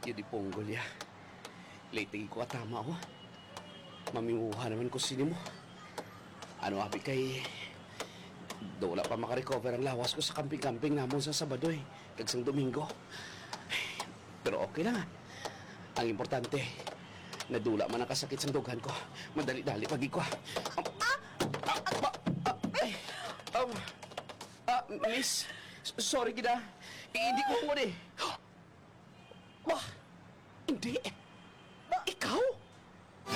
Yun di ponggol ya. Late ko atama ako. Mamimuha naman ko sini mo. Ano abi kay... Wala pa makarecover ang lawas ko sa camping-camping namon sa Sabado eh. Kagsang Domingo. Pero okay lang ah. Ang importante, nadula man ang kasakit sa dugan ko. Madali-dali pagi ko ah. Miss, sorry kita. Hindi ko ko eh. Wah, hindi.